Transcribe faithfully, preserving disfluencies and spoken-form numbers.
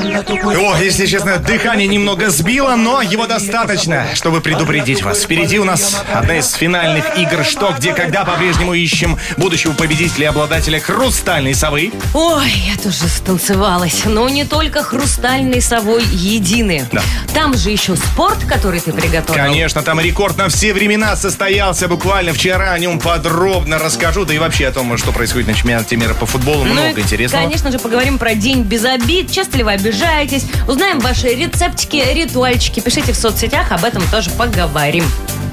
О, если честно, дыхание немного сбило, но его достаточно, чтобы предупредить вас. Впереди у нас одна из финальных игр «Что, где, когда». По-прежнему ищем будущего победителя и обладателя хрустальной совы. Ой, я тоже станцевалась. Но не только хрустальной совой едины. Да. Там же еще спорт, который ты приготовил. Конечно, там рекорд на все времена состоялся буквально вчера. О нем подробно расскажу. Да и вообще о том, что происходит на чемпионате мира по футболу. Ну Много и, интересного. Конечно же, поговорим про День без обид. Часто ли вы обижаетесь? Узнаем ваши рецептики, ритуальчики. Пишите в соцсетях, об этом тоже поговорим.